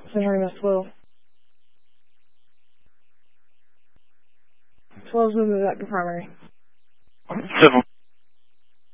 Centering us 12. 12's moving back to primary. 7.